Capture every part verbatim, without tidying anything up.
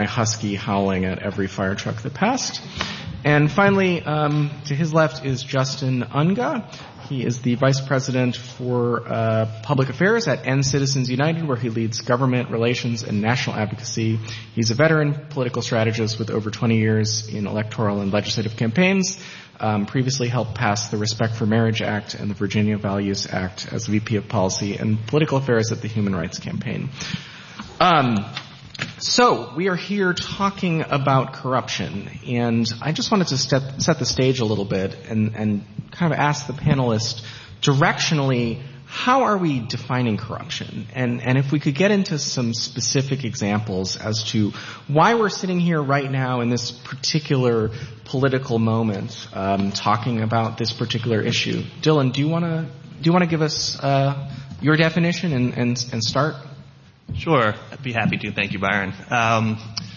my husky howling at every fire truck that passed. And finally, um, to his left is Justin Unga. He is the Vice President for uh, Public Affairs at End Citizens United, where he leads government relations and national advocacy. He's a veteran political strategist with over twenty years in electoral and legislative campaigns. Um, previously helped pass the Respect for Marriage Act and the Virginia Values Act as V P of Policy and Political Affairs at the Human Rights Campaign. Um, so we are here talking about corruption, and I just wanted to step, set the stage a little bit and, and kind of ask the panelists directionally, how are we defining corruption? And, and if we could get into some specific examples as to why we're sitting here right now in this particular political moment, um, talking about this particular issue. Dylan, do you want to do you want to give us uh, your definition and, and and start? Sure, I'd be happy to. Thank you, Byron. Um,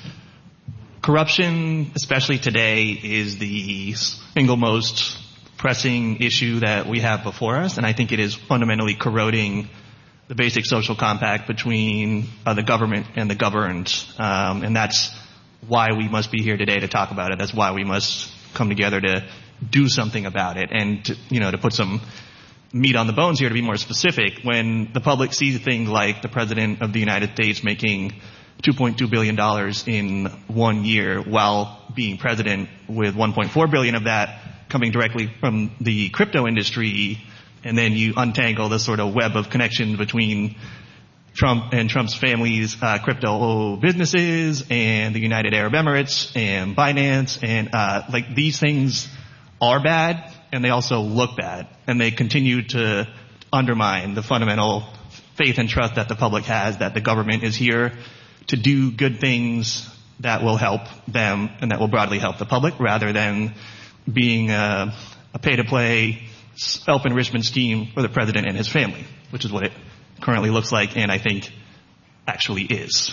corruption, especially today, is the single most pressing issue that we have before us, and I think it is fundamentally corroding the basic social compact between uh, the government and the governed, um, and that's why we must be here today to talk about it. That's why we must come together to do something about it, and to, you know, to put some meat on the bones here, to be more specific. When the public sees things like the President of the United States making two point two billion dollars in one year while being president, with one point four billion dollars of that coming directly from the crypto industry, and then you untangle the sort of web of connection between Trump and Trump's family's uh, crypto businesses and the United Arab Emirates and Binance, and uh, like these things are bad, and they also look bad, and they continue to undermine the fundamental faith and trust that the public has that the government is here to do good things that will help them and that will broadly help the public, rather than being a, a pay-to-play self-enrichment scheme for the president and his family, which is what it currently looks like, and I think actually is.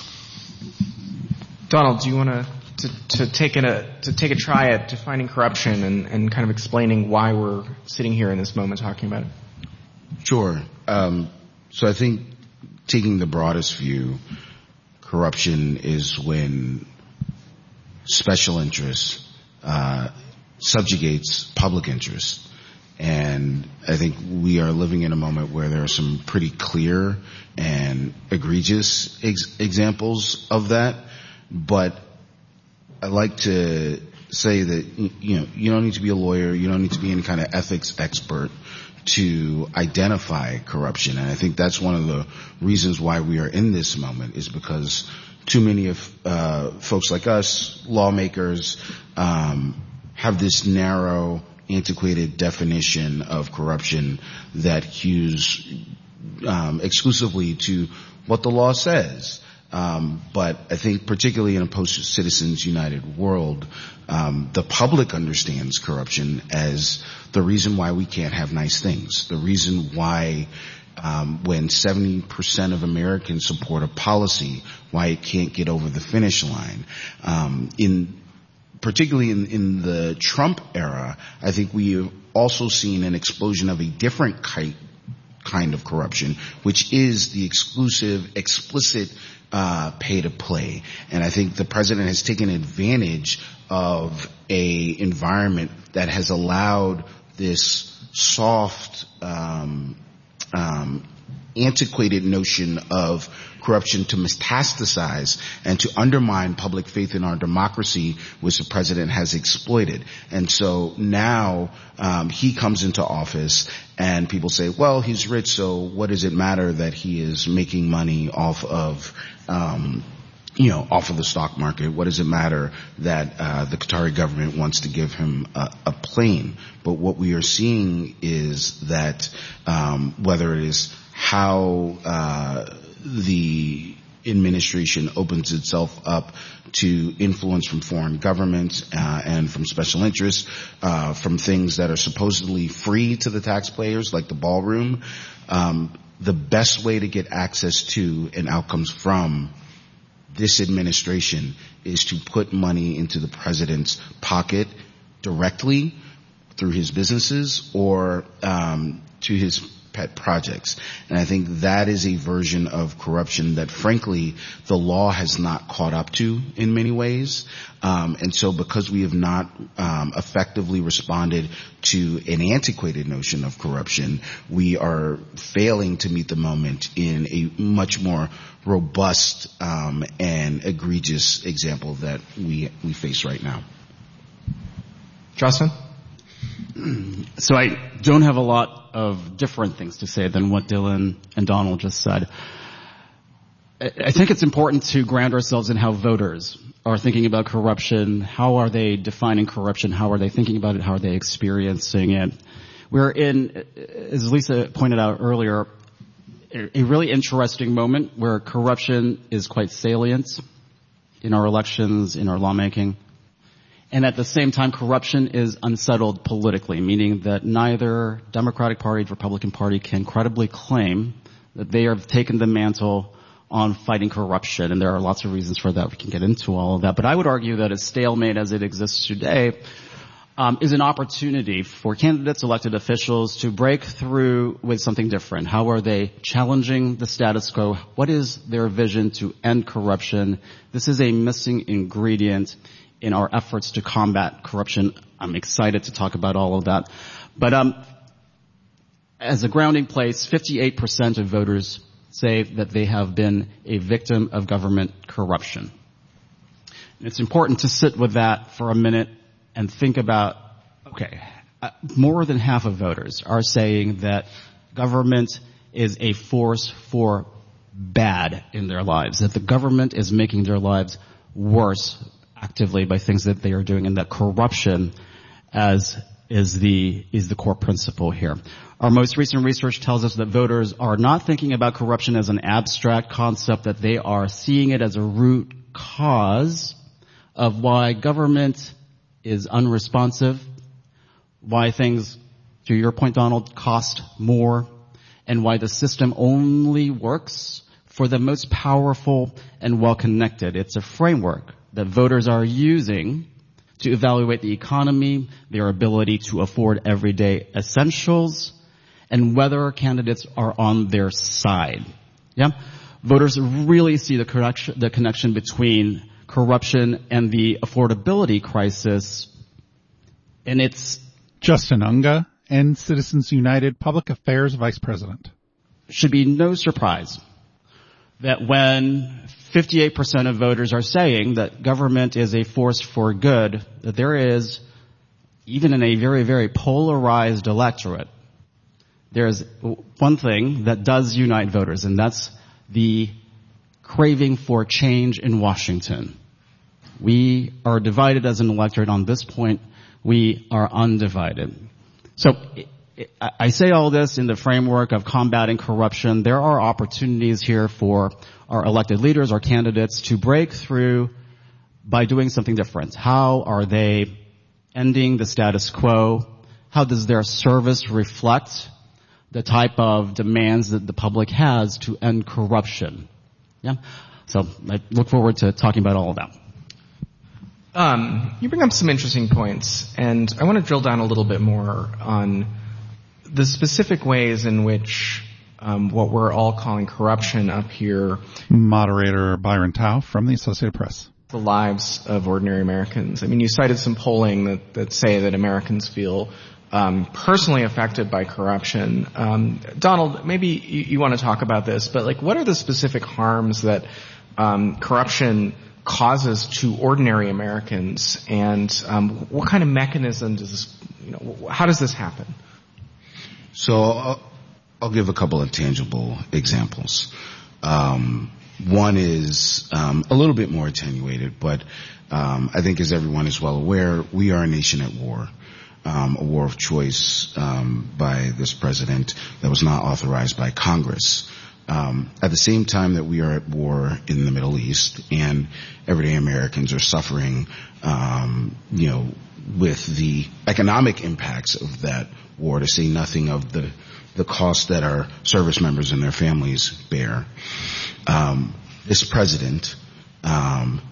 Donald, do you want to to take a to take a try at defining corruption and, and kind of explaining why we're sitting here in this moment talking about it? Sure. Um, so I think taking the broadest view, corruption is when special interest uh, subjugates public interest. And I think we are living in a moment where there are some pretty clear and egregious ex- examples of that. But I like to say that, you know, you don't need to be a lawyer, you don't need to be any kind of ethics expert to identify corruption. And I think that's one of the reasons why we are in this moment, is because too many of uh folks like us, lawmakers, um have this narrow, antiquated definition of corruption that hews um, exclusively to what the law says. Um, but I think particularly in a post-Citizens United world, um, the public understands corruption as the reason why we can't have nice things, the reason why um, when seventy percent of Americans support a policy, why it can't get over the finish line. Um, in Particularly in, in the Trump era, I think we have also seen an explosion of a different kind, kind of corruption, which is the exclusive, explicit uh pay-to-play. And I think the president has taken advantage of a environment that has allowed this soft, um, um, antiquated notion of corruption to metastasize and to undermine public faith in our democracy, which the president has exploited. And so now um, he comes into office and people say, well, he's rich, so what does it matter that he is making money off of um you know, off of the stock market? What does it matter that uh the Qatari government wants to give him a, a plane? But what we are seeing is that um whether it is how uh the administration opens itself up to influence from foreign governments uh, and from special interests, uh, from things that are supposedly free to the taxpayers, like the ballroom, um, the best way to get access to and outcomes from this administration is to put money into the president's pocket directly through his businesses or um, to his pet projects. And I think that is a version of corruption that, frankly, the law has not caught up to in many ways. Um, and so because we have not um, effectively responded to an antiquated notion of corruption, we are failing to meet the moment in a much more robust um, and egregious example that we we face right now. Justin? So I don't have a lot of different things to say than what Dylan and Donald just said. I think it's important to ground ourselves in how voters are thinking about corruption. How are they defining corruption? How are they thinking about it? How are they experiencing it? We're in, as Lisa pointed out earlier, a really interesting moment where corruption is quite salient in our elections, in our lawmaking. And at the same time, corruption is unsettled politically, meaning that neither Democratic Party nor Republican Party can credibly claim that they have taken the mantle on fighting corruption. And there are lots of reasons for that. We can get into all of that. But I would argue that a stalemate as it exists today um, is an opportunity for candidates, elected officials to break through with something different. How are they challenging the status quo? What is their vision to end corruption? This is a missing ingredient in our efforts to combat corruption. I'm excited to talk about all of that. But um, as a grounding place, fifty-eight percent of voters say that they have been a victim of government corruption. And it's important to sit with that for a minute and think about, okay, uh, more than half of voters are saying that government is a force for bad in their lives, that the government is making their lives worse actively by things that they are doing, and that corruption as is the is the core principle here. Our most recent research tells us that voters are not thinking about corruption as an abstract concept, that they are seeing it as a root cause of why government is unresponsive, why things, to your point, Donald, cost more, and why the system only works for the most powerful and well-connected. It's a framework that voters are using to evaluate the economy, their ability to afford everyday essentials, and whether candidates are on their side. Yeah? Voters really see the connection, the connection between corruption and the affordability crisis, and it's Justin Unga, and Citizens United Public Affairs Vice President. Should be no surprise that when fifty-eight percent of voters are saying that government is a force for good, that there is, even in a very, very polarized electorate, there's one thing that does unite voters, and that's the craving for change in Washington. We are divided as an electorate. On this point, we are undivided. So I say all this in the framework of combating corruption. There are opportunities here for our elected leaders, our candidates, to break through by doing something different. How are they ending the status quo? How does their service reflect the type of demands that the public has to end corruption? Yeah. So I look forward to talking about all of that. Um, you bring up some interesting points, and I want to drill down a little bit more on the specific ways in which um, what we're all calling corruption up here, Moderator Byron Tao from the Associated Press. The lives of ordinary Americans. I mean, you cited some polling that, that say that Americans feel um, personally affected by corruption. Um, Donald, maybe you, you want to talk about this, but like, what are the specific harms that um, corruption causes to ordinary Americans, and um, what kind of mechanism does this, you know, how does this happen? So I'll, I'll give a couple of tangible examples. Um, one is um, a little bit more attenuated, but um, I think, as everyone is well aware, we are a nation at war, um, a war of choice um, by this president that was not authorized by Congress. Um, at the same time that we are at war in the Middle East, and everyday Americans are suffering, um, you know, with the economic impacts of that war, to say nothing of the the costs that our service members and their families bear. Um, this president um,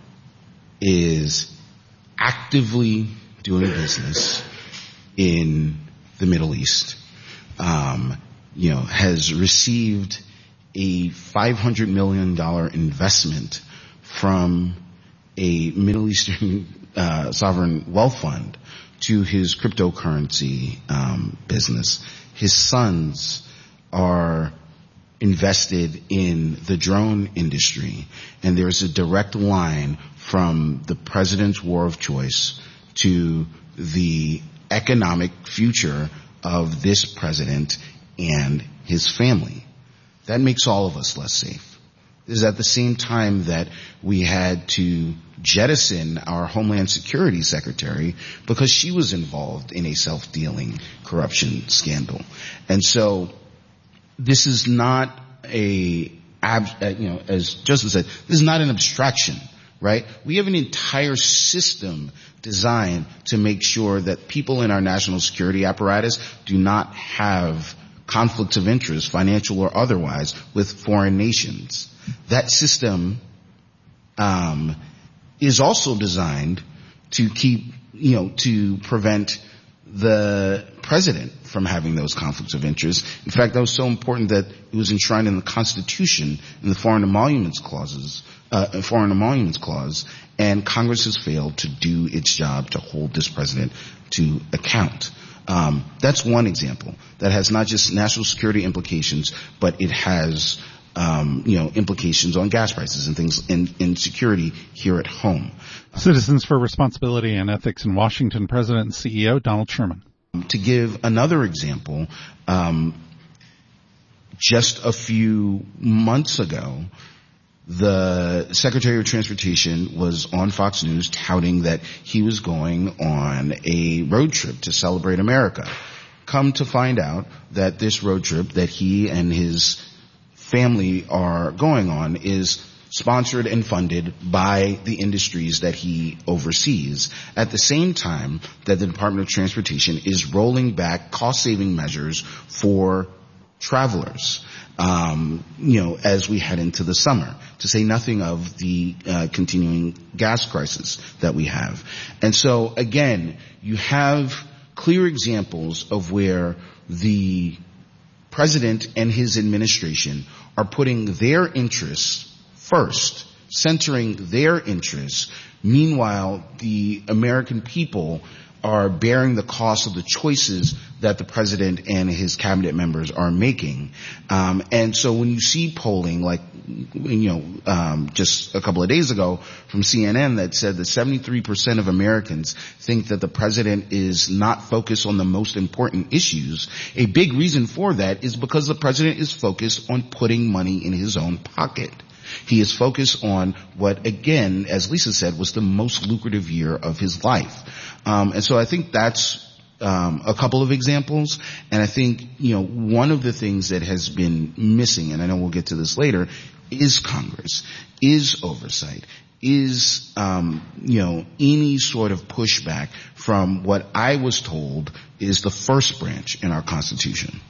is actively doing business in the Middle East, um, you know, has received a five hundred million dollars investment from a Middle Eastern uh, sovereign wealth fund to his cryptocurrency um, business. His sons are invested in the drone industry, and there's a direct line from the president's war of choice to the economic future of this president and his family. That makes all of us less safe. This is at the same time that we had to jettison our Homeland Security Secretary because she was involved in a self-dealing corruption scandal. And so this is not a, ab- you know, as Justin said, this is not an abstraction, right? We have an entire system designed to make sure that people in our national security apparatus do not have conflicts of interest, financial or otherwise, with foreign nations. That system um, is also designed to keep, you know, to prevent the president from having those conflicts of interest. In fact, that was so important that it was enshrined in the Constitution in the Foreign Emoluments Clauses, uh, Foreign Emoluments Clause, and Congress has failed to do its job to hold this president to account. Um, that's one example that has not just national security implications, but it has, um, you know, implications on gas prices and things in, in security here at home. Citizens for Responsibility and Ethics in Washington President and C E O Donald Sherman. To give another example, um, just a few months ago, the Secretary of Transportation was on Fox News touting that he was going on a road trip to celebrate America. Come to find out that this road trip that he and his family are going on is sponsored and funded by the industries that he oversees, at the same time that the Department of Transportation is rolling back cost-saving measures for travelers, um, you know, as we head into the summer, to say nothing of the uh, continuing gas crisis that we have. And so, again, you have clear examples of where the president and his administration are putting their interests first, centering their interests. Meanwhile, the American people are bearing the cost of the choices that the president and his cabinet members are making. Um, and so when you see polling, like, you know, um, just a couple of days ago from C N N that said that seventy-three percent of Americans think that the president is not focused on the most important issues, a big reason for that is because the president is focused on putting money in his own pocket. He is focused on what, again, as Lisa said, was the most lucrative year of his life. Um, and so I think that's um, a couple of examples. And I think, you know, one of the things that has been missing, and I know we'll get to this later, is Congress, is oversight, is, um, you know, any sort of pushback from what I was told is the first branch in our Constitution.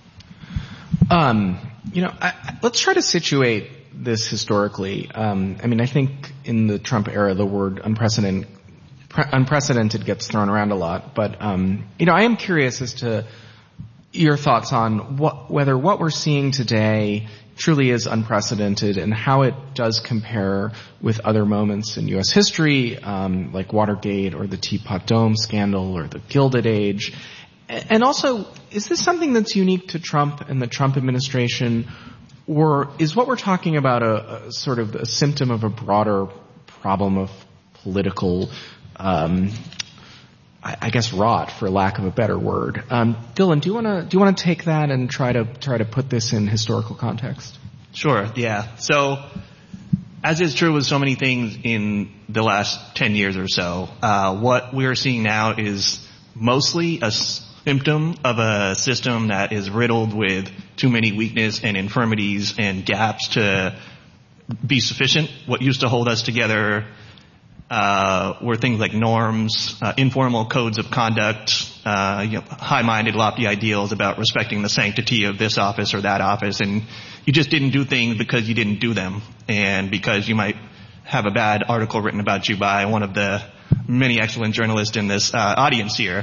Um, you know, I, I, let's try to situate this historically. Um, I mean, I think in the Trump era, the word unprecedented, pre- unprecedented gets thrown around a lot. But, um, you know, I am curious as to your thoughts on what, whether what we're seeing today truly is unprecedented and how it does compare with other moments in U S history, um, like Watergate or the Teapot Dome scandal or the Gilded Age. And also, is this something that's unique to Trump and the Trump administration, or is what we're talking about a, a sort of a symptom of a broader problem of political, um, I, I guess, rot, for lack of a better word? Um, Dylan, do you want to do you want to take that and try to try to put this in historical context? Sure. Yeah. So, as is true with so many things in the last ten years or so, uh, what we're seeing now is mostly a symptom of a system that is riddled with too many weaknesses and infirmities and gaps to be sufficient. What used to hold us together uh were things like norms, uh, informal codes of conduct, uh, you know, high-minded, lofty ideals about respecting the sanctity of this office or that office, and you just didn't do things because you didn't do them, and because you might have a bad article written about you by one of the many excellent journalists in this uh, audience here. Uh,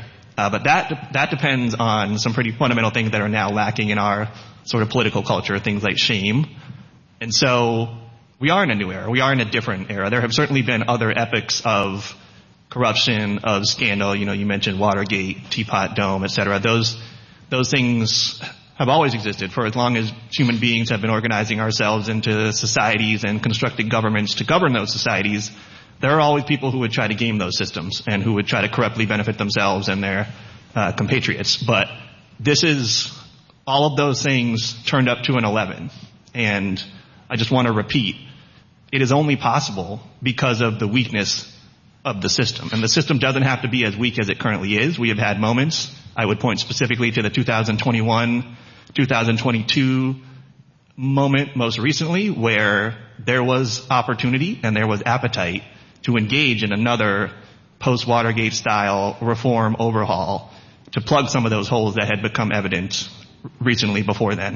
Uh, but that that depends on some pretty fundamental things that are now lacking in our sort of political culture, things like shame. And so we are in a new era. We are in a different era. There have certainly been other epochs of corruption, of scandal. You know, you mentioned Watergate, Teapot Dome, et cetera. Those those things have always existed for as long as human beings have been organizing ourselves into societies and constructing governments to govern those societies. There are always people who would try to game those systems and who would try to corruptly benefit themselves and their uh, compatriots. But this is all of those things turned up to an eleven. And I just want to repeat, it is only possible because of the weakness of the system. And the system doesn't have to be as weak as it currently is. We have had moments. I would point specifically to the two thousand twenty-one, two thousand twenty-two moment most recently where there was opportunity and there was appetite to engage in another post-Watergate style reform overhaul to plug some of those holes that had become evident recently before then,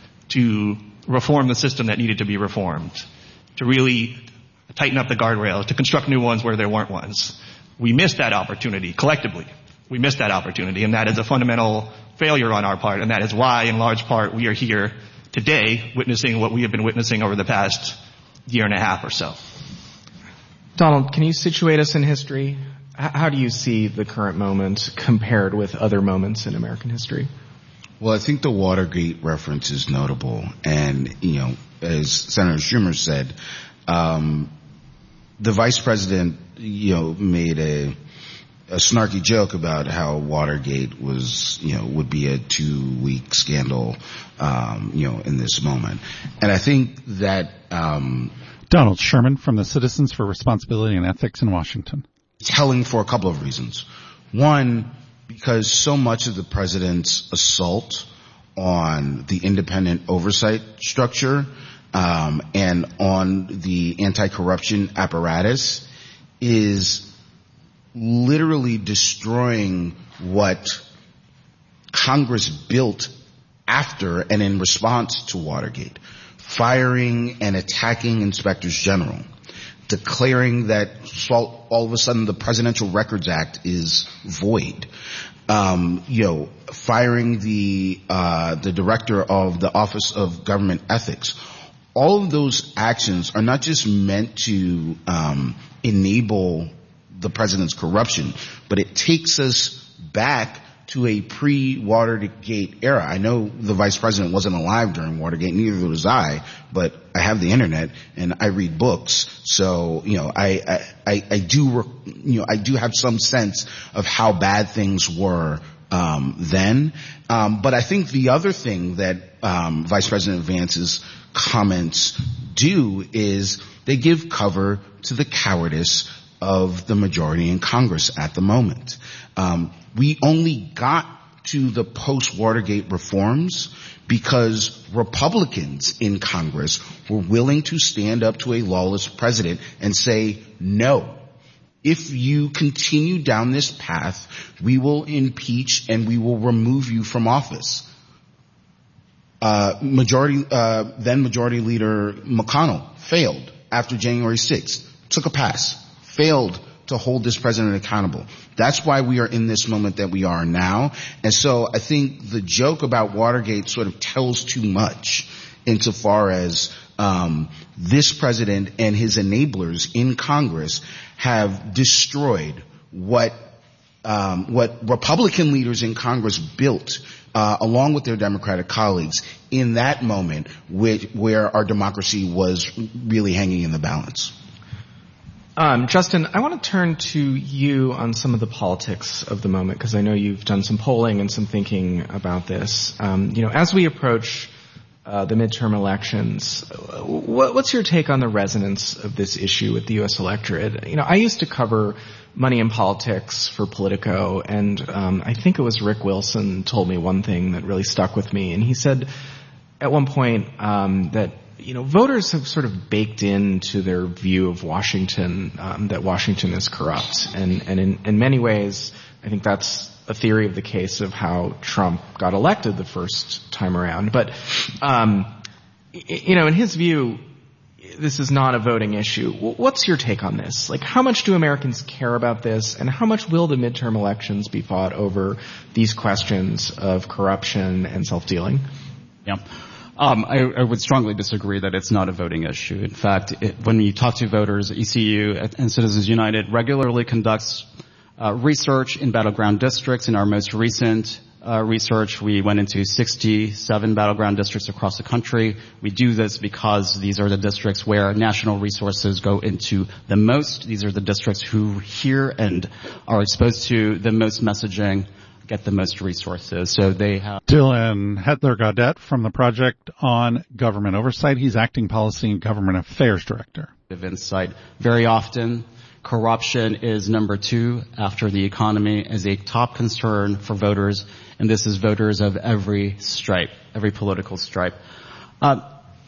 to reform the system that needed to be reformed, to really tighten up the guardrails, to construct new ones where there weren't ones. We missed that opportunity collectively. We missed that opportunity, and that is a fundamental failure on our part, and that is why, in large part, we are here today witnessing what we have been witnessing over the past year and a half or so. Donald, can you situate us in history? How do you see the current moment compared with other moments in American history? Well, I think the Watergate reference is notable. And, you know, as Senator Schumer said, um, the vice president, you know, made a, a snarky joke about how Watergate was, you know, would be a two-week scandal, um, you know, in this moment. And I think that, um, Donald Sherman from the Citizens for Responsibility and Ethics in Washington. Telling for a couple of reasons. One, because so much of the president's assault on the independent oversight structure um, and on the anti-corruption apparatus is literally destroying what Congress built after and in response to Watergate. Firing and attacking inspectors general, declaring that all of a sudden the Presidential Records Act is void, um, you know, firing the uh, the director of the Office of Government Ethics. All of those actions are not just meant to um, enable the president's corruption, but it takes us back to a pre-Watergate era. I know the vice president wasn't alive during Watergate, neither was I, but I have the internet and I read books. So, you know, I, I, I do, you know, I do have some sense of how bad things were, um, then. Um, but I think the other thing that, um, Vice President Vance's comments do is they give cover to the cowardice of the majority in Congress at the moment. Um, we only got to the post-Watergate reforms because Republicans in Congress were willing to stand up to a lawless president and say, no, if you continue down this path, we will impeach and we will remove you from office. Uh, majority, uh, then Majority Leader McConnell failed after January sixth, took a pass, failed to hold this president accountable. That's why we are in this moment that we are now. And so I think the joke about Watergate sort of tells too much insofar as um this president and his enablers in Congress have destroyed what um what Republican leaders in Congress built uh along with their Democratic colleagues in that moment which, where our democracy was really hanging in the balance. Um, Justin, I want to turn to you on some of the politics of the moment, because I know you've done some polling and some thinking about this. Um, you know, as we approach uh, the midterm elections, what, what's your take on the resonance of this issue with the U S electorate? You know, I used to cover money and politics for Politico, and um, I think it was Rick Wilson told me one thing that really stuck with me, and he said at one point um, that you know, voters have sort of baked into their view of Washington um, that Washington is corrupt. And, and in, in many ways, I think that's a theory of the case of how Trump got elected the first time around. But, um, you know, in his view, this is not a voting issue. What's your take on this? Like, how much do Americans care about this, and how much will the midterm elections be fought over these questions of corruption and self-dealing? Yeah. Um, I, I would strongly disagree that it's not a voting issue. In fact, it, when we talk to voters, E C U and Citizens United regularly conducts uh, research in battleground districts. In our most recent uh, research, we went into sixty-seven battleground districts across the country. We do this because these are the districts where national resources go into the most. These are the districts who hear and are exposed to the most messaging, get the most resources. So they have Dylan Hetler-Gaudet from the Project on Government Oversight. He's Acting Policy and Government Affairs Director. Insight. Very often, corruption is number two after the economy as a top concern for voters, and this is voters of every stripe, every political stripe. Uh,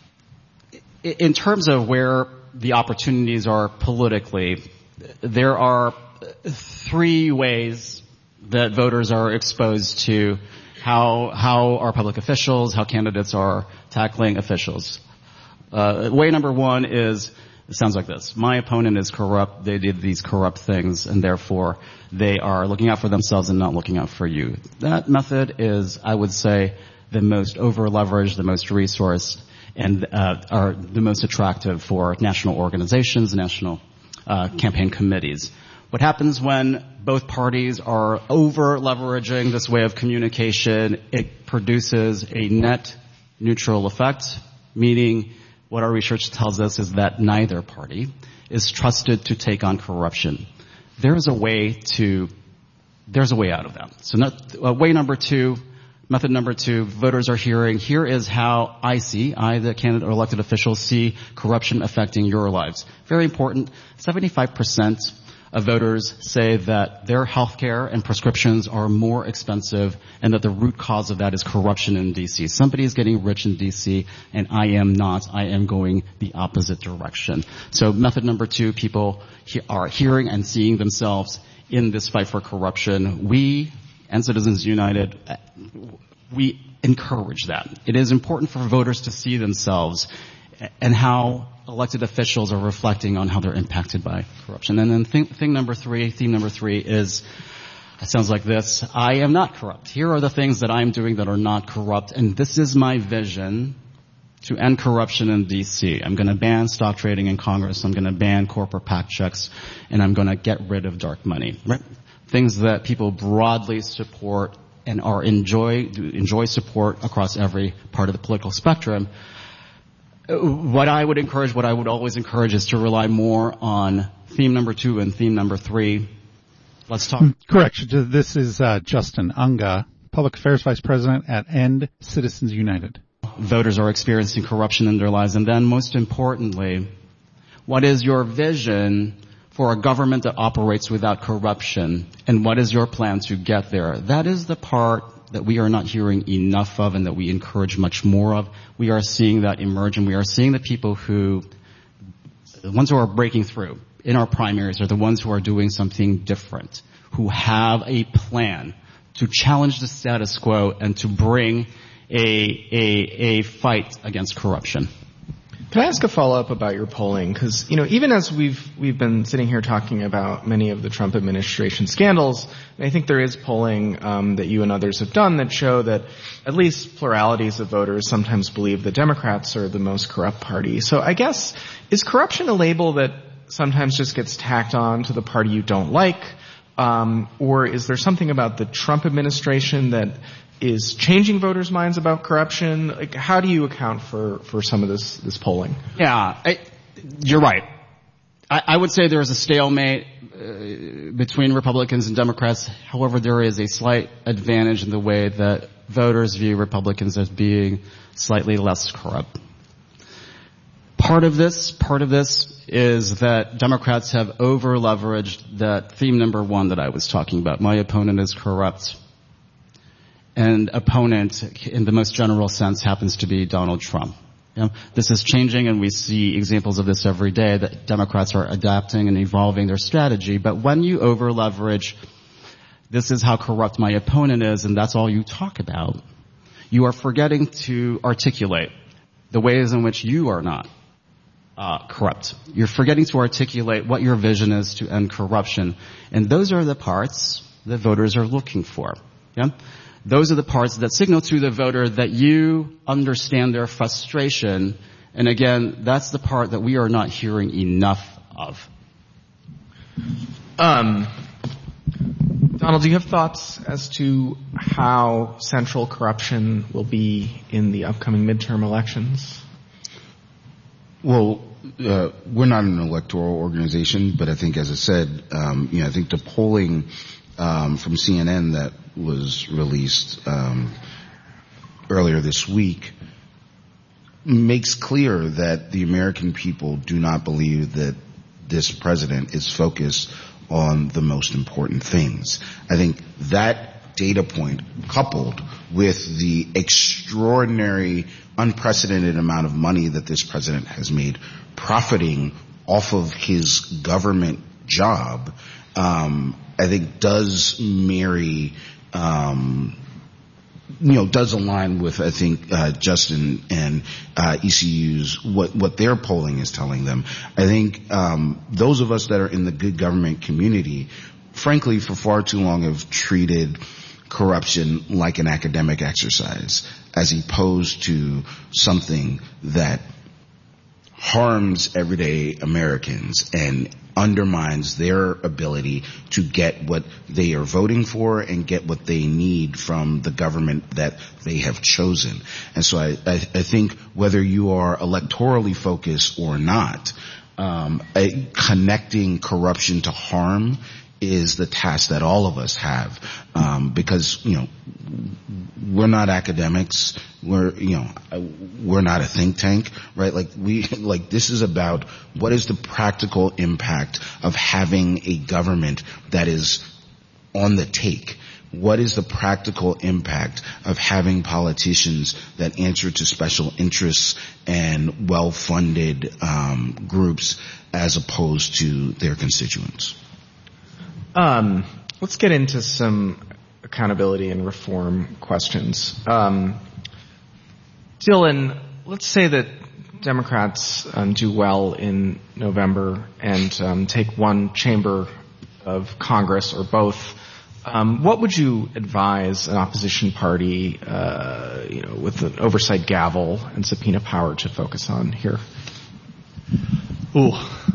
in terms of where the opportunities are politically, there are three ways that voters are exposed to how how our public officials, how candidates are tackling officials. Uh, way number one is, it sounds like this: my opponent is corrupt, they did these corrupt things, and therefore they are looking out for themselves and not looking out for you. That method is, I would say, the most over-leveraged, the most resourced, and uh, are the most attractive for national organizations, national uh, campaign committees. What happens when both parties are over-leveraging this way of communication? It produces a net neutral effect, meaning what our research tells us is that neither party is trusted to take on corruption. There's a way to, there's a way out of that. So not, uh, way number two, method number two, voters are hearing, here is how I see, I, the candidate or elected official, see corruption affecting your lives. Very important. seventy-five percent of voters say that their health care and prescriptions are more expensive and that the root cause of that is corruption in D C. Somebody is getting rich in D C and I am not. I am going the opposite direction. So method number two, people he- are hearing and seeing themselves in this fight for corruption. We and Citizens United, we encourage that. It is important for voters to see themselves and how elected officials are reflecting on how they're impacted by corruption. And then thing, thing number three, theme number three is, it sounds like this: I am not corrupt. Here are the things that I'm doing that are not corrupt, and this is my vision to end corruption in D C. I'm going to ban stock trading in Congress. I'm going to ban corporate PAC checks, and I'm going to get rid of dark money. Right? Things that people broadly support and are enjoy enjoy support across every part of the political spectrum. What I would encourage, what I would always encourage, is to rely more on theme number two and theme number three. Let's talk. Correction. This is uh, Justin Unga, Public Affairs Vice President at End Citizens United. Voters are experiencing corruption in their lives. And then, most importantly, what is your vision for a government that operates without corruption? And what is your plan to get there? That is the part that we are not hearing enough of and that we encourage much more of. We are seeing that emerge, and we are seeing the people who, the ones who are breaking through in our primaries are the ones who are doing something different, who have a plan to challenge the status quo and to bring a, a, a fight against corruption. Can I ask a follow-up about your polling? Because, you know, even as we've we've been sitting here talking about many of the Trump administration scandals, I think there is polling um, that you and others have done that show that at least pluralities of voters sometimes believe the Democrats are the most corrupt party. So I guess, is corruption a label that sometimes just gets tacked on to the party you don't like? Um, or is there something about the Trump administration that is changing voters' minds about corruption? Like, how do you account for, for some of this, this polling? Yeah, I, you're right. I, I would say there is a stalemate uh, between Republicans and Democrats. However, there is a slight advantage in the way that voters view Republicans as being slightly less corrupt. Part of this, part of this is that Democrats have over-leveraged that theme number one that I was talking about. My opponent is corrupt. And opponent, in the most general sense, happens to be Donald Trump. You know, this is changing, and we see examples of this every day, that Democrats are adapting and evolving their strategy. But when you over-leverage, this is how corrupt my opponent is, and that's all you talk about, you are forgetting to articulate the ways in which you are not. uh, corrupt. You're forgetting to articulate what your vision is to end corruption. And those are the parts that voters are looking for. Yeah? Those are the parts that signal to the voter that you understand their frustration. And again, that's the part that we are not hearing enough of. Um, Donald, do you have thoughts as to how central corruption will be in the upcoming midterm elections? Well, uh, we're not an electoral organization, but I think, as I said, um, you know, I think the polling um, from C N N that was released um, earlier this week makes clear that the American people do not believe that this president is focused on the most important things. I think that data point, coupled with the extraordinary, unprecedented amount of money that this president has made profiting off of his government job, um, I think does marry, um, you know, does align with, I think, uh, Justin and uh, E C U's, what, what their polling is telling them. I think um, those of us that are in the good government community, frankly, for far too long have treated corruption like an academic exercise, as opposed to something that harms everyday Americans and undermines their ability to get what they are voting for and get what they need from the government that they have chosen. And so I, I, I think whether you are electorally focused or not, um, a, connecting corruption to harm is the task that all of us have, um, because, you know, we're not academics. We're, you know, we're not a think tank, right? Like we, like this is about what is the practical impact of having a government that is on the take. What is the practical impact of having politicians that answer to special interests and well-funded um, groups as opposed to their constituents? Um, let's get into some accountability and reform questions. Um, Dylan, let's say that Democrats um, do well in November and um, take one chamber of Congress or both. Um, what would you advise an opposition party, uh, you know, with an oversight gavel and subpoena power to focus on here? Ooh,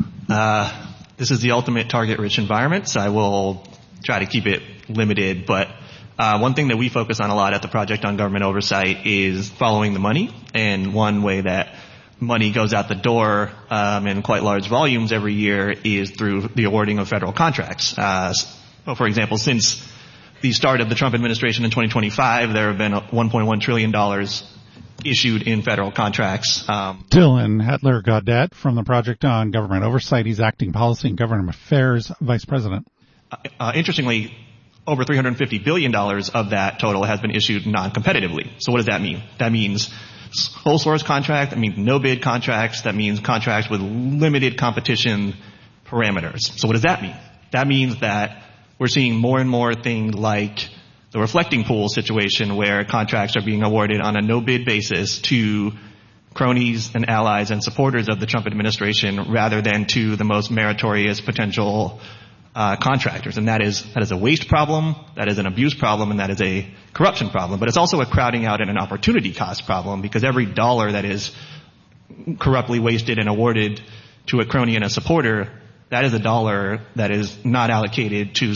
uh, this is the ultimate target-rich environment, so I will try to keep it limited. But uh, one thing that we focus on a lot at the Project on Government Oversight is following the money. And one way that money goes out the door um, in quite large volumes every year is through the awarding of federal contracts. Uh, so for example, since the start of the Trump administration in twenty twenty-five, there have been one point one trillion dollars issued in federal contracts. Um, Dylan Hetler-Gaudet from the Project on Government Oversight. He's Acting Policy and Government Affairs Vice President. Uh, uh, interestingly, over three hundred fifty billion dollars of that total has been issued non-competitively. So what does that mean? That means whole source contract, that means no bid contracts, that means contracts with limited competition parameters. So what does that mean? That means that we're seeing more and more things like the reflecting pool situation where contracts are being awarded on a no-bid basis to cronies and allies and supporters of the Trump administration rather than to the most meritorious potential uh, contractors. And that is, that is a waste problem, that is an abuse problem, and that is a corruption problem. But it's also a crowding out and an opportunity cost problem, because every dollar that is corruptly wasted and awarded to a crony and a supporter, that is a dollar that is not allocated to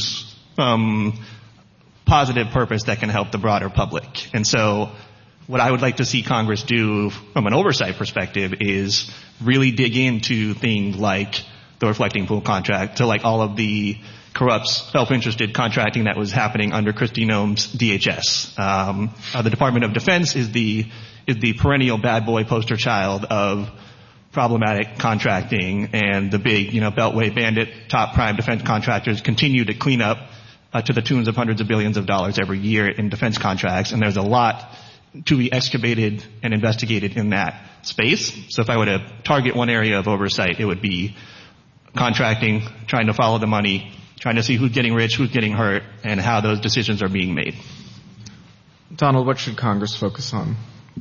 um positive purpose that can help the broader public. And so what I would like to see Congress do from an oversight perspective is really dig into things like the reflecting pool contract, to like all of the corrupt, self-interested contracting that was happening under Kristi Noem's D H S. Um, uh, the Department of Defense is the is the perennial bad boy poster child of problematic contracting, and the big, you know, Beltway bandit top prime defense contractors continue to clean up Uh, to the tunes of hundreds of billions of dollars every year in defense contracts, and there's a lot to be excavated and investigated in that space. So if I were to target one area of oversight, it would be contracting, trying to follow the money, trying to see who's getting rich, who's getting hurt, and how those decisions are being made. Donald, what should Congress focus on?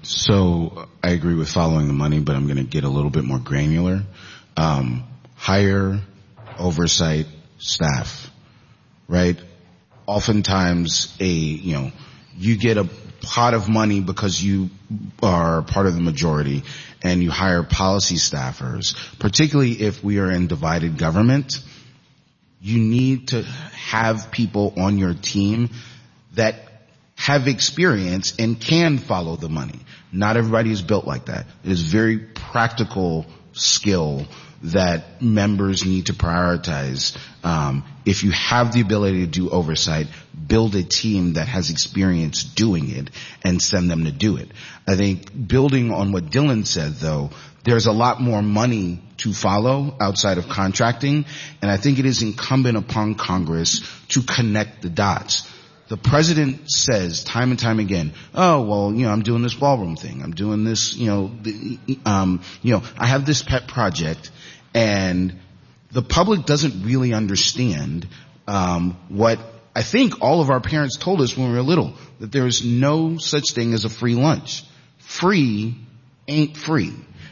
So I agree with following the money, but I'm going to get a little bit more granular. Um, hire oversight staff, right? Oftentimes a, you know, you get a pot of money because you are part of the majority and you hire policy staffers, particularly if we are in divided government. You need to have people on your team that have experience and can follow the money. Not everybody is built like that. It is very practical skill that members need to prioritize. Um, if you have the ability to do oversight, build a team that has experience doing it and send them to do it. I think building on what Dylan said, though, there's a lot more money to follow outside of contracting, and I think it is incumbent upon Congress to connect the dots. The president says time and time again, oh, well, you know, I'm doing this ballroom thing. I'm doing this, you know, the, um, you know, I have this pet project, and the public doesn't really understand um, what I think all of our parents told us when we were little, that there is no such thing as a free lunch. Free ain't free.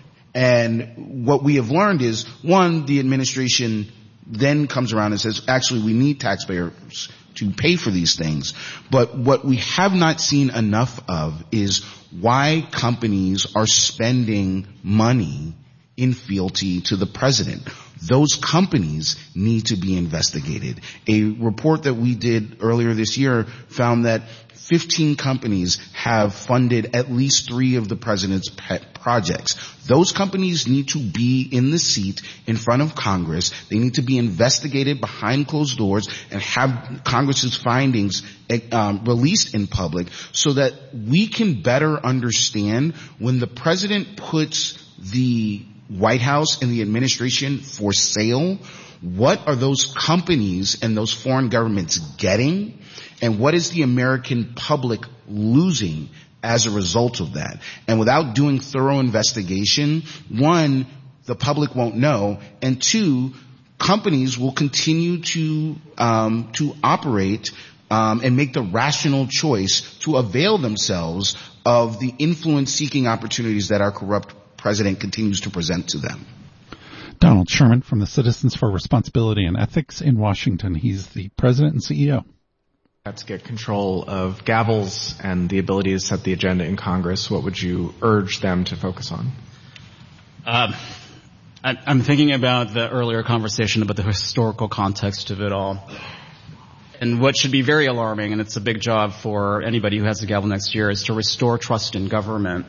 And what we have learned is, one, the administration then comes around and says, actually, we need taxpayers to pay for these things. But what we have not seen enough of is why companies are spending money in fealty to the president. Those companies need to be investigated. A report that we did earlier this year found that fifteen companies have funded at least three of the president's pet projects. Those companies need to be in the seat in front of Congress. They need to be investigated behind closed doors and have Congress's findings um, released in public so that we can better understand when the president puts the White House and the administration for sale, what are those companies and those foreign governments getting? And what is the American public losing as a result of that? And without doing thorough investigation, one, the public won't know, and two, companies will continue to um, to operate um, and make the rational choice to avail themselves of the influence-seeking opportunities that our corrupt president continues to present to them. Donald Sherman from the Citizens for Responsibility and Ethics in Washington. He's the president and C E O. To get control of gavels and the ability to set the agenda in Congress, what would you urge them to focus on? Um, I, I'm thinking about the earlier conversation about the historical context of it all. And what should be very alarming, and it's a big job for anybody who has the gavel next year, is to restore trust in government.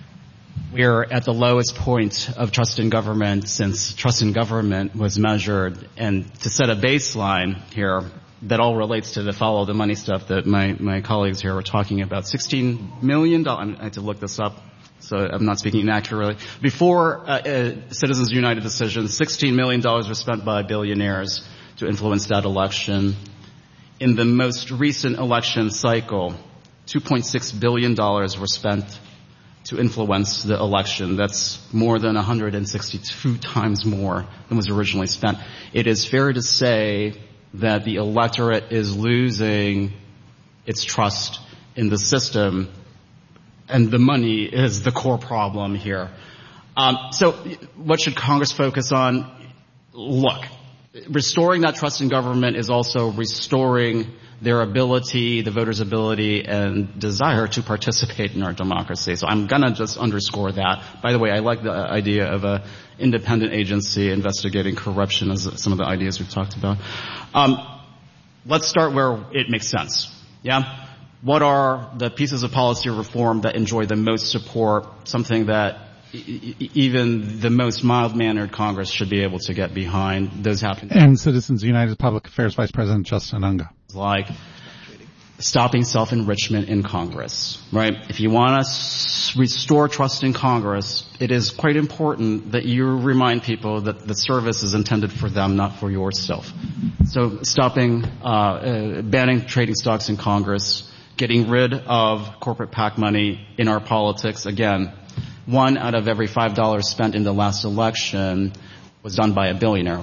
We're at the lowest point of trust in government since trust in government was measured. And to set a baseline here, that all relates to the follow the money stuff that my, my colleagues here were talking about. sixteen million dollars, I had to look this up, so I'm not speaking inaccurately. Before uh, uh, Citizens United decision, sixteen million dollars were spent by billionaires to influence that election. In the most recent election cycle, two point six billion dollars were spent to influence the election. That's more than one hundred sixty-two times more than was originally spent. It is fair to say that the electorate is losing its trust in the system, and the money is the core problem here. Um, so what should Congress focus on? Look, restoring that trust in government is also restoring their ability, the voters' ability and desire to participate in our democracy. So I'm going to just underscore that. By the way, I like the idea of a independent agency investigating corruption as some of the ideas we've talked about. Um, let's start where it makes sense. Yeah? What are the pieces of policy reform that enjoy the most support, something that e- even the most mild-mannered Congress should be able to get behind? Those happen. And Citizens United Public Affairs Vice President Justin Unga. Like stopping self-enrichment in Congress, right? If you want to s- restore trust in Congress, it is quite important that you remind people that the service is intended for them, not for yourself. So stopping, uh, uh banning trading stocks in Congress, getting rid of corporate PAC money in our politics. Again, one out of every five dollars spent in the last election was done by a billionaire.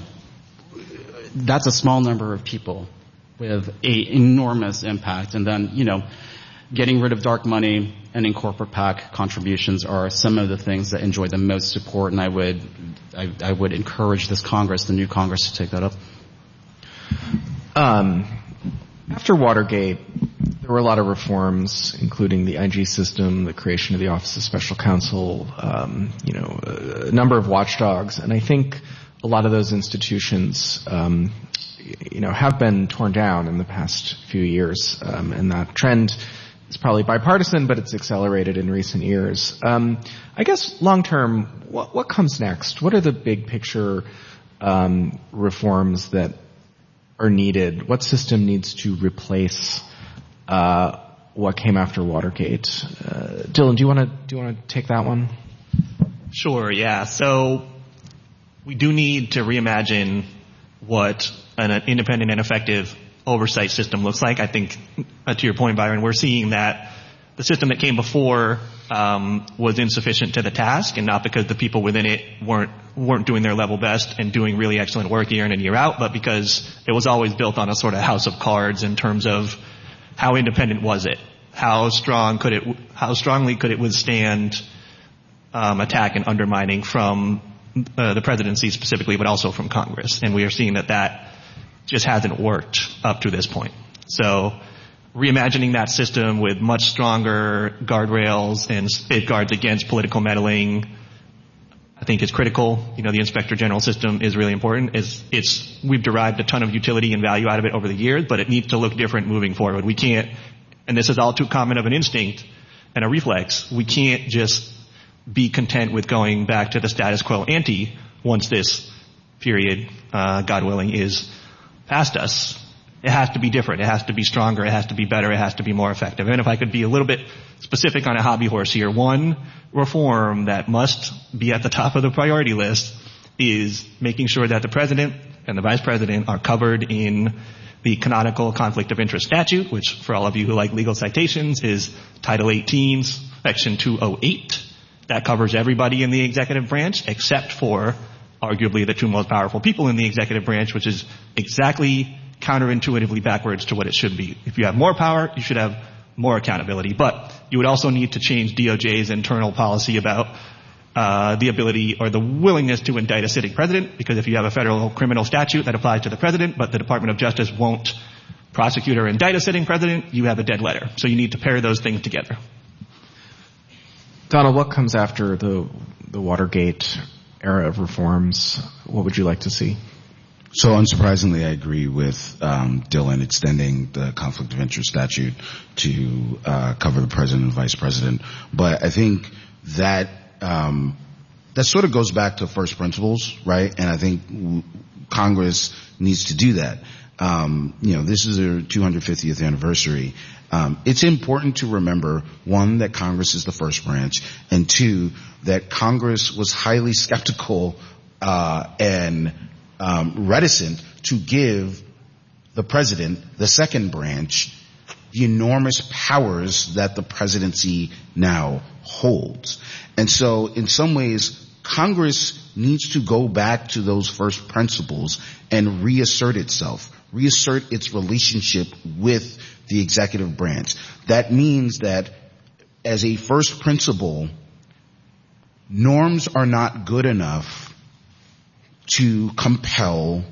That's a small number of people with a enormous impact. And then, you know, getting rid of dark money, ending corporate PAC contributions are some of the things that enjoy the most support, and I would, I, I would encourage this Congress, the new Congress, to take that up. Um, after Watergate, there were a lot of reforms, including the I G system, the creation of the Office of Special Counsel, um, you know, a number of watchdogs, and I think a lot of those institutions, um, you know, have been torn down in the past few years, um, and that trend is probably bipartisan, but it's accelerated in recent years. Um, I guess long term, what, what comes next? What are the big picture um, reforms that are needed? What system needs to replace uh, what came after Watergate? Uh, Dylan, do you want to do you want to take that one? Sure. Yeah. So we do need to reimagine what an independent and effective oversight system looks like. I think, uh, to your point, Byron, we're seeing that the system that came before um, was insufficient to the task, and not because the people within it weren't weren't doing their level best and doing really excellent work year in and year out, but because it was always built on a sort of house of cards in terms of how independent was it, how strong could it, how strongly could it withstand um, attack and undermining from uh, the presidency specifically, but also from Congress, and we are seeing that that just hasn't worked up to this point. So reimagining that system with much stronger guardrails and safeguards against political meddling, I think is critical. You know, the Inspector General system is really important. It's, it's, we've derived a ton of utility and value out of it over the years, but it needs to look different moving forward. We can't, and this is all too common of an instinct and a reflex, we can't just be content with going back to the status quo ante once this period, uh, God willing, is past us. It has to be different. It has to be stronger. It has to be better. It has to be more effective. And if I could be a little bit specific on a hobby horse here, one reform that must be at the top of the priority list is making sure that the president and the vice president are covered in the canonical conflict of interest statute, which for all of you who like legal citations is Title eighteen, Section two oh eight. That covers everybody in the executive branch except for arguably the two most powerful people in the executive branch, which is exactly counterintuitively backwards to what it should be. If you have more power, you should have more accountability. But you would also need to change D O J's internal policy about uh the ability or the willingness to indict a sitting president, because if you have a federal criminal statute that applies to the president, but the Department of Justice won't prosecute or indict a sitting president, you have a dead letter. So you need to pair those things together. Donald, what comes after the the Watergate era of reforms? What would you like to see? So unsurprisingly, I agree with um, Dylan extending the conflict of interest statute to uh, cover the president and vice president. But I think that um, that sort of goes back to first principles, right? And I think w- Congress needs to do that. Um, you know, this is their two hundred fiftieth anniversary. Um, it's important to remember, one, that Congress is the first branch, and two, that Congress was highly skeptical uh, and um, reticent to give the president, the second branch, the enormous powers that the presidency now holds. And so, in some ways, Congress needs to go back to those first principles and reassert itself, reassert its relationship with the executive branch. That means that as a first principle, norms are not good enough to compel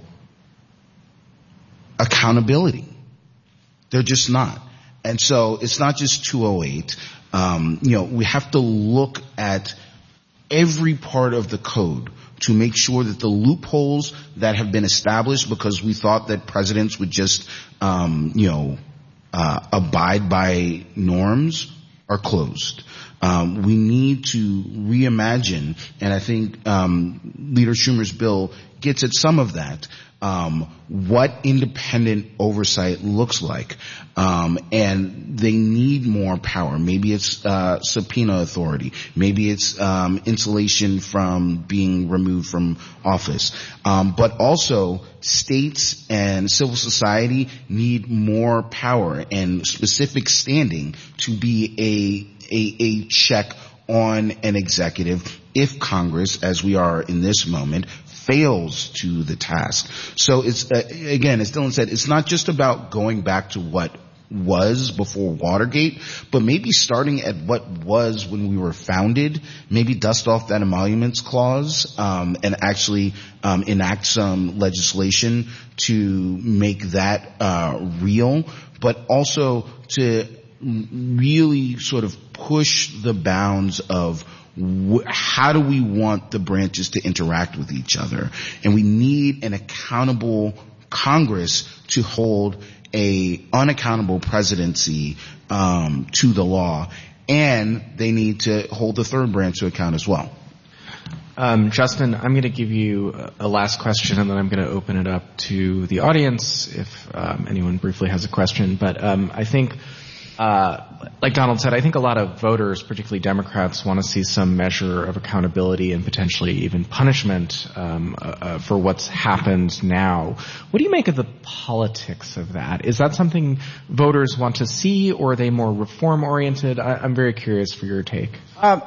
accountability. They're just not. And so it's not just two oh eight. Um, you know, we have to look at every part of the code to make sure that the loopholes that have been established because we thought that presidents would just, um, you know, uh, abide by norms are closed. Um, we need to reimagine, and I think um, Leader Schumer's bill gets at some of that, um, what independent oversight looks like. Um, and they need more power. Maybe it's uh, subpoena authority. Maybe it's um, insulation from being removed from office. Um, but also, states and civil society need more power and specific standing to be a a, a check on an executive if Congress, as we are in this moment, fails to the task. So it's, uh, again, as Dylan said, it's not just about going back to what was before Watergate, but maybe starting at what was when we were founded, maybe dust off that emoluments clause, um, and actually, um, enact some legislation to make that, uh, real, but also to really sort of push the bounds of wh- how do we want the branches to interact with each other. And we need an accountable Congress to hold a unaccountable presidency um, to the law, and they need to hold the third branch to account as well. Um, Justin, I'm going to give you a last question, and then I'm going to open it up to the audience if um, anyone briefly has a question. But um, I think, uh, like Donald said, I think a lot of voters, particularly Democrats, want to see some measure of accountability and potentially even punishment um, uh, for what's happened now. What do you make of the politics of that? Is that something voters want to see, or are they more reform-oriented? I- I'm very curious for your take. Uh,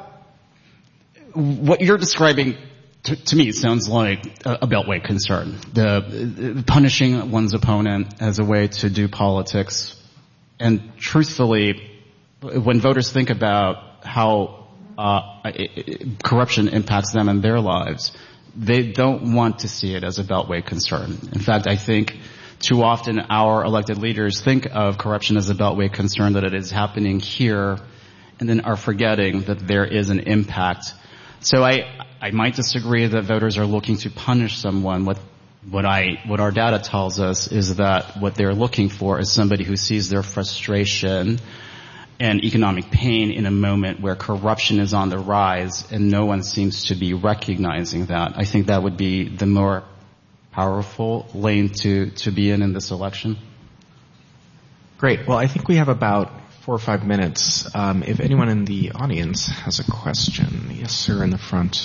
what you're describing to, to me sounds like a, a beltway concern. The uh, punishing one's opponent as a way to do politics. And truthfully, when voters think about how uh, it, it, corruption impacts them and their lives, they don't want to see it as a beltway concern. In fact, I think too often our elected leaders think of corruption as a beltway concern, that it is happening here, and then are forgetting that there is an impact. So I, I might disagree that voters are looking to punish someone. What What I, what our data tells us is that what they're looking for is somebody who sees their frustration and economic pain in a moment where corruption is on the rise and no one seems to be recognizing that. I think that would be the more powerful lane to, to be in in this election. Great. Well, I think we have about four or five minutes. Um, if anyone in the audience has a question. Yes, sir, in the front.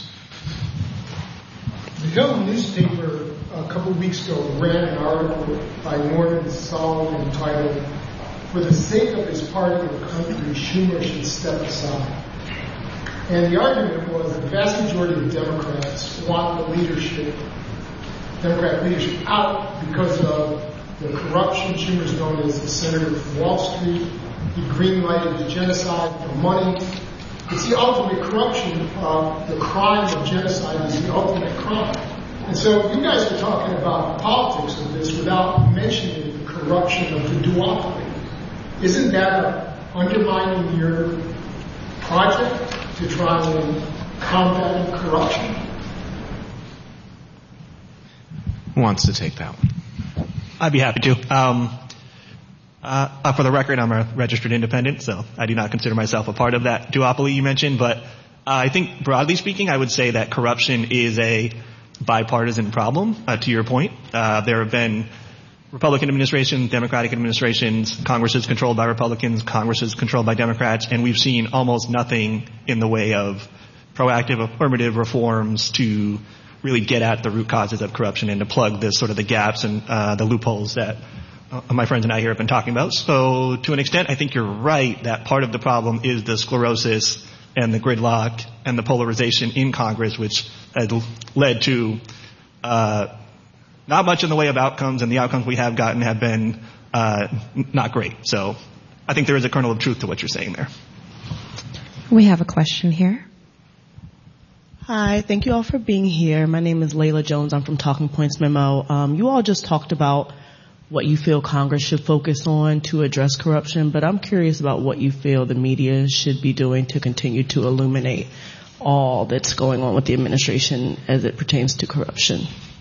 The Hill newspaper a couple of weeks ago ran an article by Norman Solomon entitled, "For the sake of his party or country, Schumer should step aside." And the argument was that the vast majority of Democrats want the leadership, Democrat leadership out because of the corruption. Schumer's known as the senator from Wall Street. He green-lighted the genocide for money. It's the ultimate corruption. Uh, the crime of genocide is the ultimate crime. And so you guys are talking about the politics of this without mentioning the corruption of the duopoly. Isn't that a, undermining your project to try and combat corruption? Who wants to take that one? I'd be happy to. Um, uh, for the record, I'm a registered independent, so I do not consider myself a part of that duopoly you mentioned. But uh, I think, broadly speaking, I would say that corruption is a bipartisan problem, uh, to your point. Uh, there have been Republican administrations, Democratic administrations, Congresses controlled by Republicans, Congresses controlled by Democrats, and we've seen almost nothing in the way of proactive affirmative reforms to really get at the root causes of corruption and to plug the sort of the gaps and uh, the loopholes that uh, my friends and I here have been talking about. So to an extent, I think you're right that part of the problem is the sclerosis and the gridlock and the polarization in Congress, which has led to uh not much in the way of outcomes, and the outcomes we have gotten have been uh not great. So I think there is a kernel of truth to what you're saying there. We have a question here. Hi, thank you all for being here. My name is Layla Jones. I'm from Talking Points Memo. Um, you all just talked about what you feel Congress should focus on to address corruption, but I'm curious about what you feel the media should be doing to continue to illuminate all that's going on with the administration as it pertains to corruption.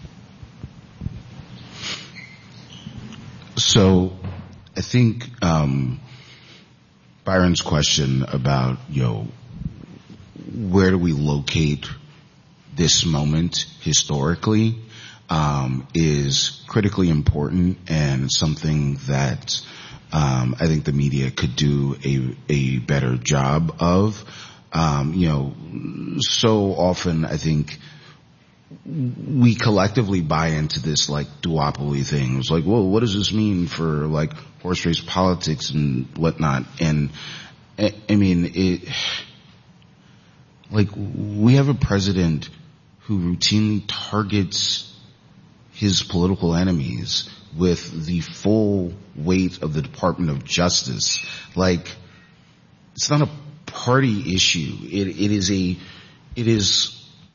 So I think um, Byron's question about, you know, where do we locate this moment historically um, is critically important and something that um, I think the media could do a, a better job of. Um, you know, so often I think we collectively buy into this like duopoly thing. It's like, well, what does this mean for like horse race politics and whatnot? And I, I mean, it, like we have a president who routinely targets his political enemies with the full weight of the Department of Justice. Like, it's not a party issue. It, it is a, it is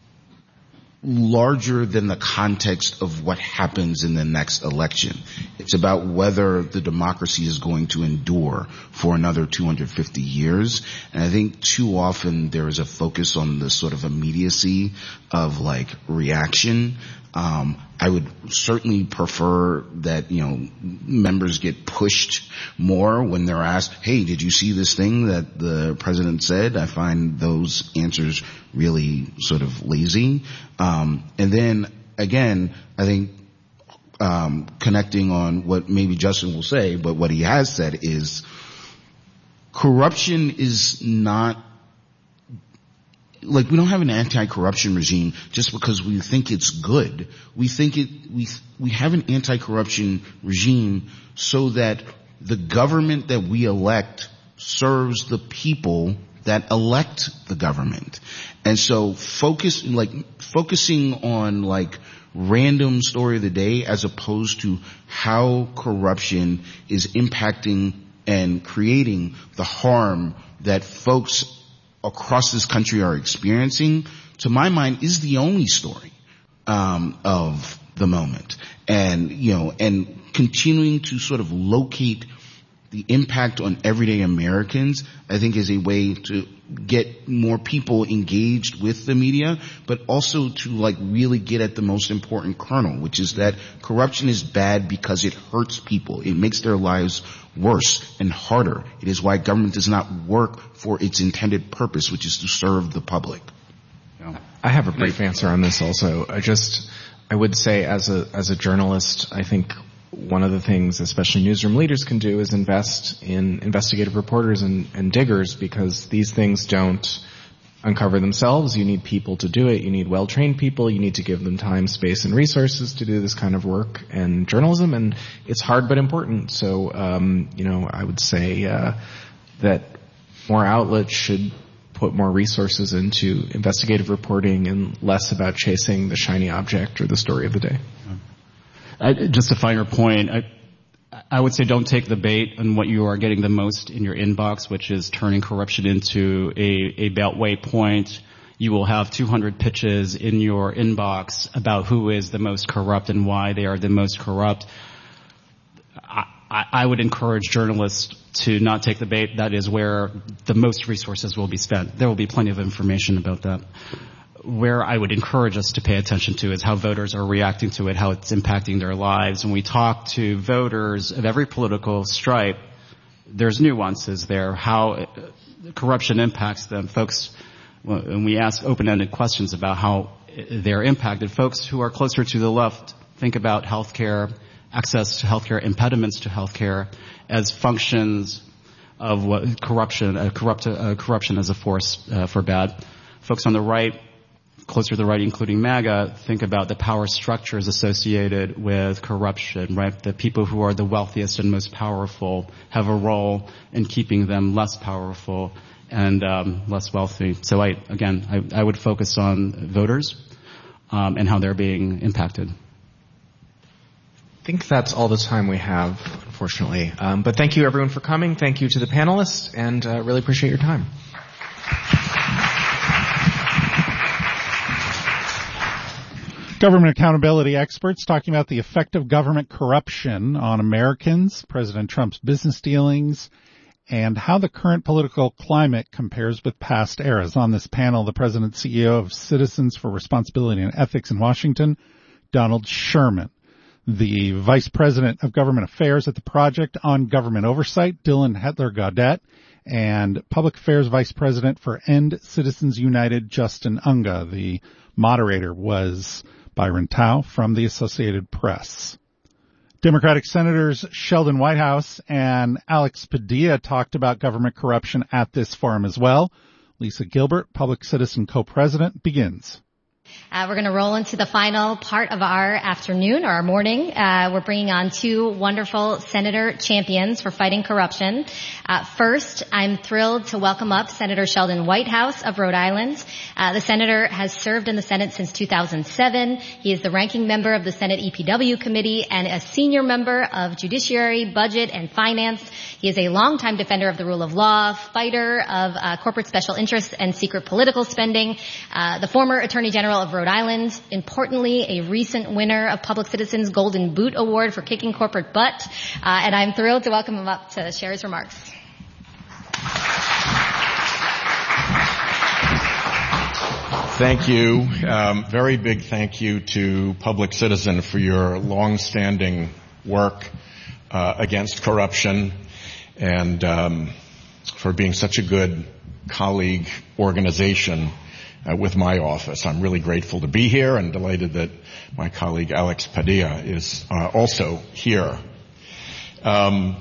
larger than the context of what happens in the next election. It's about whether the democracy is going to endure for another two hundred fifty years. And I think too often there is a focus on the sort of immediacy of like reaction. Um, I would certainly prefer that, you know, members get pushed more when they're asked, hey, did you see this thing that the president said? I find those answers really sort of lazy. Um, and then again, I think, um, connecting on what maybe Justin will say, but what he has said is corruption is not, like, we don't have an anti-corruption regime just because we think it's good. We think it, we, we have an anti-corruption regime so that the government that we elect serves the people that elect the government. And so focus, like, focusing on like random story of the day as opposed to how corruption is impacting and creating the harm that folks across this country are experiencing, to my mind, is the only story um of the moment. And, you know, and continuing to sort of locate the impact on everyday Americans, I think, is a way to get more people engaged with the media, but also to like really get at the most important kernel, which is that corruption is bad because it hurts people. It makes their lives worse and harder. It is why government does not work for its intended purpose, which is to serve the public. I have a brief answer on this also. I just, I would say as a, as a journalist, I think one of the things especially newsroom leaders can do is invest in investigative reporters and, and diggers, because these things don't uncover themselves. You need people to do it. You need well-trained people. You need to give them time, space, and resources to do this kind of work and journalism, and it's hard but important. So, um, you know, I would say uh, that more outlets should put more resources into investigative reporting and less about chasing the shiny object or the story of the day. I, just a finer point, I, I would say don't take the bait on what you are getting the most in your inbox, which is turning corruption into a, a beltway point. You will have two hundred pitches in your inbox about who is the most corrupt and why they are the most corrupt. I, I, I would encourage journalists to not take the bait. That is where the most resources will be spent. There will be plenty of information about that. Where I would encourage us to pay attention to is how voters are reacting to it, how it's impacting their lives. When we talk to voters of every political stripe, there's nuances there, how corruption impacts them. Folks, when we ask open-ended questions about how they're impacted, folks who are closer to the left think about healthcare, access to healthcare, impediments to healthcare as functions of what corruption, uh, corrupt, uh, corruption as a force uh, for bad. Folks on the right, closer to the right, including MAGA, think about the power structures associated with corruption, right? The people who are the wealthiest and most powerful have a role in keeping them less powerful and um, less wealthy. So I, again, I, I would focus on voters um, and how they're being impacted. I think that's all the time we have, unfortunately. Um, but thank you, everyone, for coming. Thank you to the panelists, and uh, really appreciate your time. Government accountability experts talking about the effect of government corruption on Americans, President Trump's business dealings, and how the current political climate compares with past eras. On this panel, the president and C E O of Citizens for Responsibility and Ethics in Washington, Donald Sherman. The vice president of government affairs at the Project on Government Oversight, Dylan Hetler-Gaudet, and public affairs vice president for End Citizens United, Justin Unga. The moderator was Byron Tao from the Associated Press. Democratic Senators Sheldon Whitehouse and Alex Padilla talked about government corruption at this forum as well. Lisa Gilbert, Public Citizen co-president, begins. Uh, we're going to roll into the final part of our afternoon or our morning. Uh, we're bringing on two wonderful senator champions for fighting corruption. Uh, first, I'm thrilled to welcome up Senator Sheldon Whitehouse of Rhode Island. Uh, the senator has served in the Senate since two thousand seven. He is the ranking member of the Senate E P W committee and a senior member of Judiciary, Budget, and Finance. He is a longtime defender of the rule of law, fighter of uh, corporate special interests and secret political spending, uh, the former Attorney General of Rhode Island, importantly, a recent winner of Public Citizen's Golden Boot Award for kicking corporate butt. Uh, and I'm thrilled to welcome him up to share his remarks. Thank you. Um, very big thank you to Public Citizen for your long-standing work uh, against corruption and um, for being such a good colleague organization uh, with my office. I'm really grateful to be here and delighted that my colleague Alex Padilla is uh, also here. Um,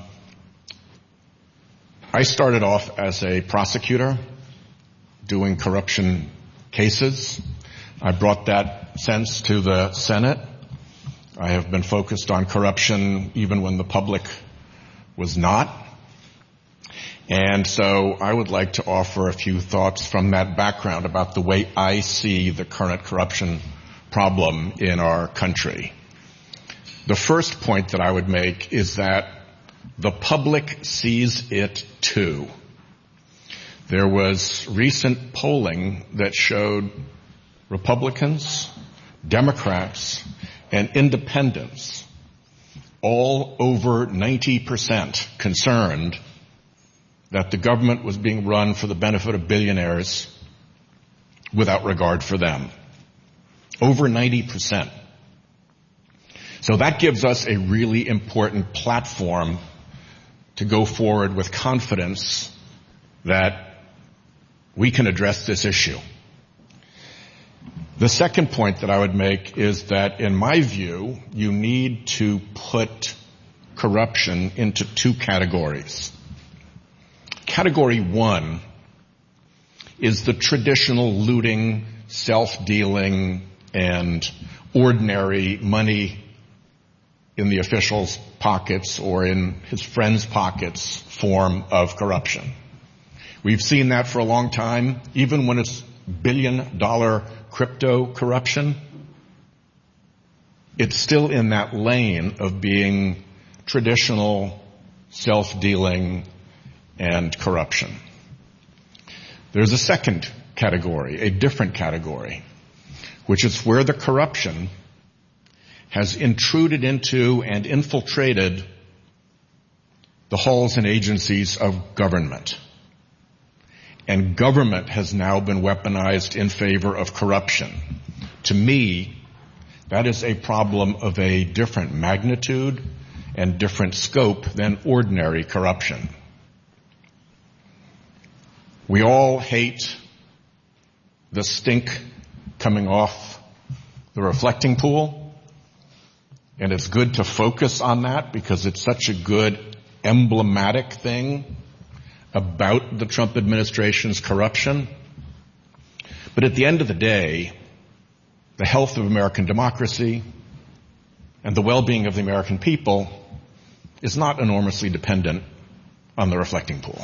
I started off as a prosecutor doing corruption cases. I brought that sense to the Senate. I have been focused on corruption even when the public was not. And so I would like to offer a few thoughts from that background about the way I see the current corruption problem in our country. The first point that I would make is that the public sees it too. There was recent polling that showed Republicans, Democrats, and independents all over ninety percent concerned that the government was being run for the benefit of billionaires without regard for them. Over ninety percent. So that gives us a really important platform to go forward with confidence that we can address this issue. The second point that I would make is that, in my view, you need to put corruption into two categories. Category one is the traditional looting, self-dealing, and ordinary money in the official's pockets or in his friend's pockets form of corruption. We've seen that for a long time, even when it's billion-dollar crypto corruption. It's still in that lane of being traditional self-dealing and corruption. There's a second category, a different category, which is where the corruption has intruded into and infiltrated the halls and agencies of government. And government has now been weaponized in favor of corruption. To me, that is a problem of a different magnitude and different scope than ordinary corruption. We all hate the stink coming off the reflecting pool, and it's good to focus on that because it's such a good emblematic thing about the Trump administration's corruption. But at the end of the day, the health of American democracy and the well-being of the American people is not enormously dependent on the reflecting pool.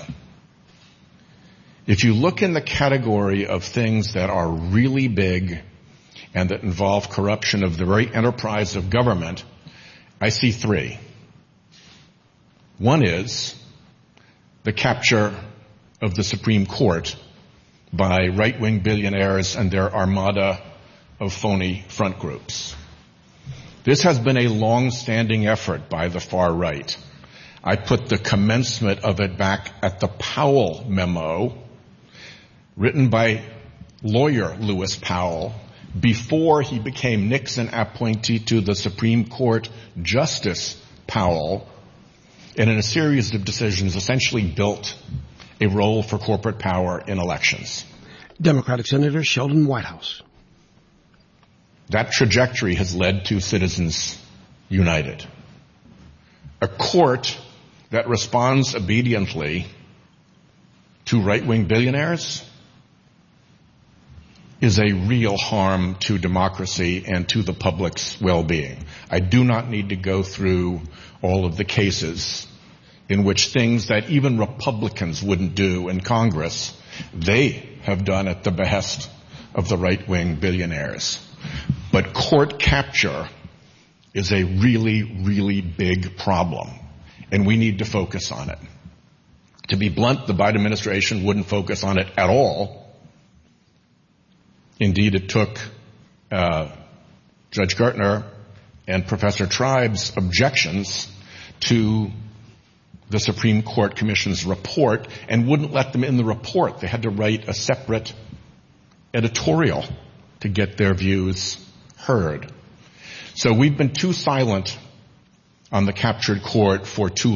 If you look in the category of things that are really big and that involve corruption of the very enterprise of government, I see three. One is the capture of the Supreme Court by right-wing billionaires and their armada of phony front groups. This has been a long-standing effort by the far right. I put the commencement of it back at the Powell memo, written by lawyer Lewis Powell, before he became Nixon appointee to the Supreme Court Justice Powell, and in a series of decisions essentially built a role for corporate power in elections. Democratic Senator Sheldon Whitehouse. That trajectory has led to Citizens United, a court that responds obediently to right-wing billionaires is a real harm to democracy and to the public's well-being. I do not need to go through all of the cases in which things that even Republicans wouldn't do in Congress, they have done at the behest of the right-wing billionaires. But court capture is a really, really big problem, and we need to focus on it. To be blunt, the Biden administration wouldn't focus on it at all. Indeed, it took uh, Judge Gertner and Professor Tribe's objections to the Supreme Court Commission's report and wouldn't let them in the report. They had to write a separate editorial to get their views heard. So we've been too silent on the captured court for too